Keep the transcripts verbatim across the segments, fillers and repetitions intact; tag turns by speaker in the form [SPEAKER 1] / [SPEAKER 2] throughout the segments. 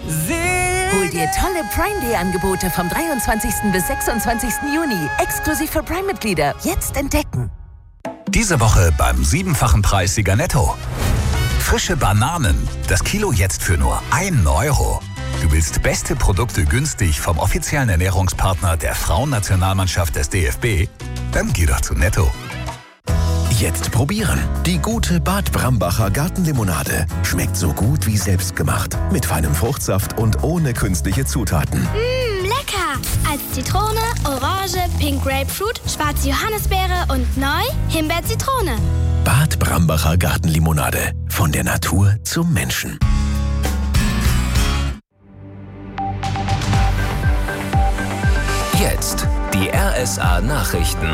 [SPEAKER 1] Hol dir tolle Prime Day Angebote vom dreiundzwanzigsten bis sechsundzwanzigsten Juni. Exklusiv für Prime-Mitglieder. Jetzt entdecken.
[SPEAKER 2] Diese Woche beim siebenfachen Preissieger Netto. Frische Bananen. Das Kilo jetzt für nur ein Euro. Du willst beste Produkte günstig vom offiziellen Ernährungspartner der Frauennationalmannschaft des D F B? Dann geh doch zu Netto.
[SPEAKER 3] Jetzt probieren. Die gute Bad Brambacher Gartenlimonade. Schmeckt so gut wie selbstgemacht. Mit feinem Fruchtsaft und ohne künstliche Zutaten.
[SPEAKER 4] Mmh, lecker! Als Zitrone, Orange, Pink Grapefruit, schwarze Johannisbeere und neu Himbeer-Zitrone.
[SPEAKER 3] Bad Brambacher Gartenlimonade. Von der Natur zum Menschen.
[SPEAKER 5] Jetzt die R S A-Nachrichten.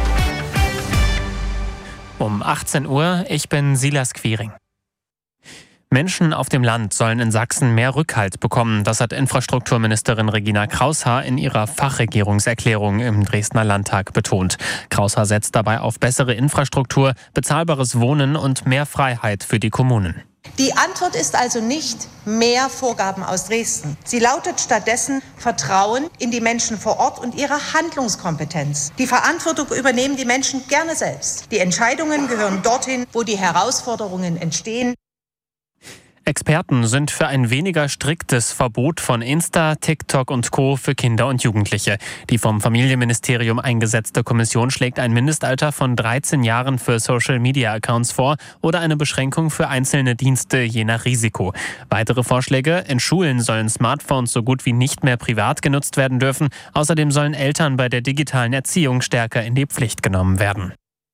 [SPEAKER 6] Um achtzehn Uhr, ich bin Silas Quiring. Menschen auf dem Land sollen in Sachsen mehr Rückhalt bekommen. Das hat Infrastrukturministerin Regina Kraushaar in ihrer Fachregierungserklärung im Dresdner Landtag betont. Kraushaar setzt dabei auf bessere Infrastruktur, bezahlbares Wohnen und mehr Freiheit für die Kommunen.
[SPEAKER 7] Die Antwort ist also nicht mehr Vorgaben aus Dresden. Sie lautet stattdessen Vertrauen in die Menschen vor Ort und ihre Handlungskompetenz. Die Verantwortung übernehmen die Menschen gerne selbst. Die Entscheidungen gehören dorthin, wo die Herausforderungen entstehen.
[SPEAKER 6] Experten sind für ein weniger striktes Verbot von Insta, TikTok und Co. für Kinder und Jugendliche. Die vom Familienministerium eingesetzte Kommission schlägt ein Mindestalter von dreizehn Jahren für Social-Media-Accounts vor oder eine Beschränkung für einzelne Dienste je nach Risiko. Weitere Vorschläge: In Schulen sollen Smartphones so gut wie nicht mehr privat genutzt werden dürfen. Außerdem sollen Eltern bei der digitalen Erziehung stärker in die Pflicht genommen werden.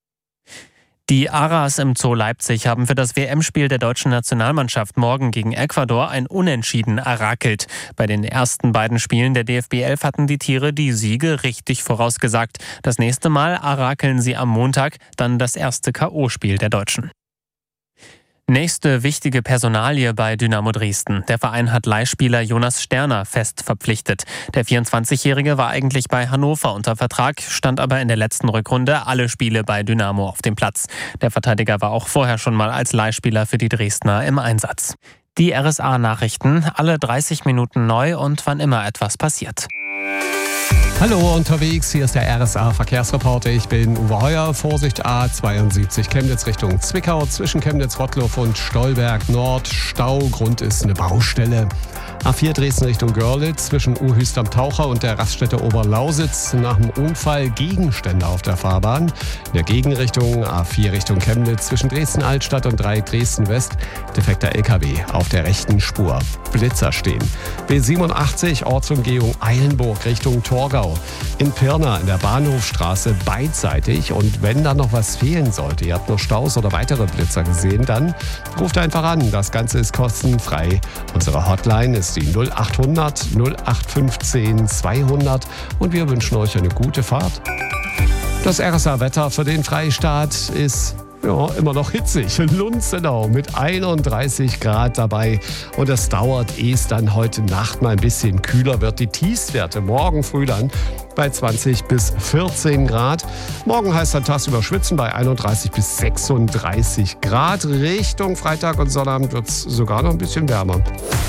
[SPEAKER 6] Die Aras im Zoo Leipzig haben für das W M-Spiel der deutschen Nationalmannschaft morgen gegen Ecuador ein Unentschieden errakelt. Bei den ersten beiden Spielen der D F B elf hatten die Tiere die Siege richtig vorausgesagt. Das nächste Mal arakeln sie am Montag, dann das erste K O-Spiel der Deutschen. Nächste wichtige Personalie bei Dynamo Dresden. Der Verein hat Leihspieler Jonas Sterner fest verpflichtet. Der vierundzwanzigjährige war eigentlich bei Hannover unter Vertrag, stand aber in der letzten Rückrunde alle Spiele bei Dynamo auf dem Platz. Der Verteidiger war auch vorher schon mal als Leihspieler für die Dresdner im Einsatz. Die R S A-Nachrichten, alle dreißig Minuten neu und wann immer etwas passiert.
[SPEAKER 8] Hallo, unterwegs, hier ist der R S A-Verkehrsreporter. Ich bin Uwe Heuer. Vorsicht A zweiundsiebzig Chemnitz Richtung Zwickau. Zwischen Chemnitz-Rottloff und Stolberg Nord. Stau, Grund ist eine Baustelle. A vier Dresden Richtung Görlitz. Zwischen Uhüst am Taucher und der Raststätte Oberlausitz. Nach dem Unfall Gegenstände auf der Fahrbahn. In der Gegenrichtung A vier Richtung Chemnitz. Zwischen Dresden-Altstadt und Dreieck Dresden-West. Defekter L K W auf der rechten Spur. Blitzer stehen. B siebenundachtzig Ortsumgehung Eilenburg Richtung Torgau. In Pirna in der Bahnhofstraße beidseitig. Und wenn da noch was fehlen sollte, ihr habt noch Staus oder weitere Blitzer gesehen, dann ruft einfach an. Das Ganze ist kostenfrei. Unsere Hotline ist die null achthundert null acht fünfzehn zweihundert und wir wünschen euch eine gute Fahrt. Das R S A-Wetter für den Freistaat ist ja, immer noch hitzig. Lunzenau mit einunddreißig Grad dabei. Und es dauert, ehe es dann heute Nacht mal ein bisschen kühler wird. Die Tiefstwerte morgen früh dann bei zwanzig bis vierzehn Grad. Morgen heißt dann tagsüber schwitzen bei einunddreißig bis sechsunddreißig Grad. Richtung Freitag und Sonnabend wird es sogar noch ein bisschen wärmer.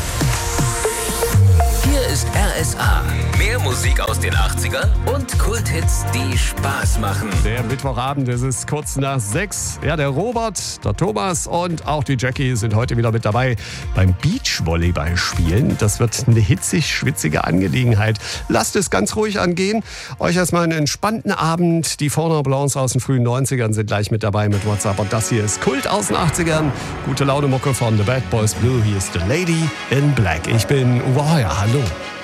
[SPEAKER 5] Hier ist R S A. Mehr Musik aus den achtzigern und Kulthits, die Spaß machen.
[SPEAKER 8] Der Mittwochabend, es ist kurz nach sechs. Ja, der Robert, der Thomas und auch die Jackie sind heute wieder mit dabei beim Beachvolleyball spielen. Das wird eine hitzig-schwitzige Angelegenheit. Lasst es ganz ruhig angehen. Euch erstmal einen entspannten Abend. Die Fauna Blancs aus den frühen neunzigern sind gleich mit dabei mit WhatsApp. Und das hier ist Kult aus den achtzigern. Gute Laune Mucke von The Bad Boys Blue. Hier ist The Lady in Black. Ich bin Uwe Heuer. Hallo.